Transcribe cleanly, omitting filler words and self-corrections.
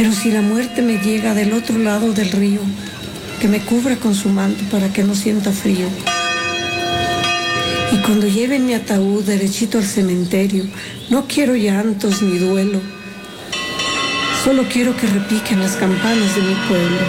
Pero si la muerte me llega del otro lado del río, que me cubra con su manto para que no sienta frío. Y cuando lleven mi ataúd derechito al cementerio, no quiero llantos ni duelo. Solo quiero que repiquen las campanas de mi pueblo.